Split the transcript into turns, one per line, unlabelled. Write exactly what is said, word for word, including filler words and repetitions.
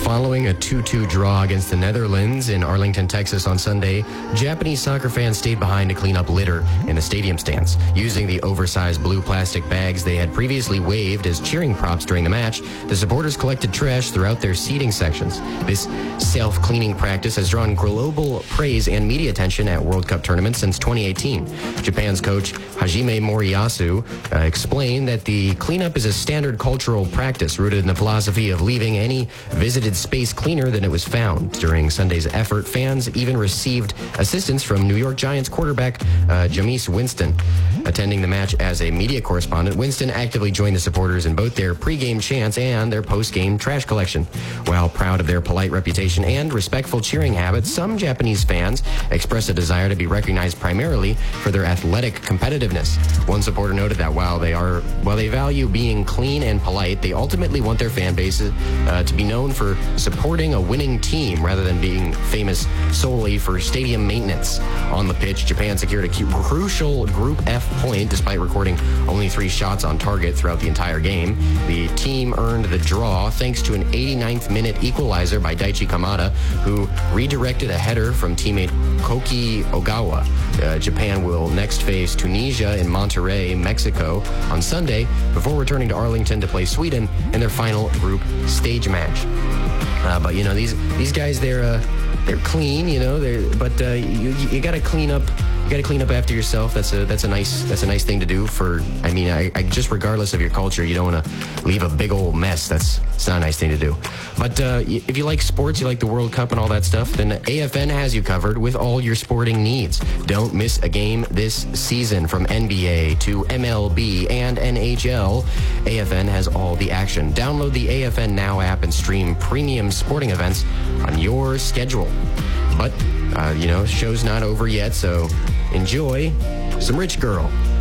Following a two two draw against the Netherlands in Arlington, Texas on Sunday, Japanese soccer fans stayed behind to clean up litter in the stadium stands. Using the oversized blue plastic bags they had previously waved as cheering props during the match, the supporters collected trash throughout their seating sections. This self-cleaning practice has drawn global praise and media attention at World Cup tournaments since twenty eighteen. Japan's coach Hajime Moriyasu uh, explained that the cleanup is a standard cultural practice rooted in the philosophy of leaving any visited space cleaner than it was found. During Sunday's effort, fans even received assistance from New York Giants quarterback uh, Jameis Winston. Attending the match as a media correspondent, Winston actively joined the supporters in both their pregame chants and their postgame trash collection. While proud of their polite reputation and respectful cheering habits, some Japanese fans expressed a desire to be recognized primarily for their athletic competitiveness. One supporter noted that while they are while they value being clean and polite, they ultimately want their fan base uh, to be known for supporting a winning team rather than being famous solely for stadium maintenance. On the pitch, Japan secured a crucial Group F point despite recording only three shots on target throughout the entire game. The team earned the draw thanks to an eighty-ninth minute equalizer by Daichi Kamada, who redirected a header from teammate Koki Ogawa. Uh, Japan will next face Tunisia in Monterrey, Mexico on Sunday before returning to Arlington to play Sweden in their final group stage match. Uh, but, you know, these these guys, they're uh, they're clean, you know, they're, but uh, you, you got to clean up. You got to clean up after yourself. That's a that's a nice that's a nice thing to do. For I mean, I, I just regardless of your culture, you don't want to leave a big old mess. That's it's not a nice thing to do. But uh, if you like sports, you like the World Cup and all that stuff, then A F N has you covered with all your sporting needs. Don't miss a game this season. From N B A to M L B and N H L, A F N has all the action. Download the A F N Now app and stream premium sporting events on your schedule. But uh, you know, show's not over yet, so enjoy some Rich Girl.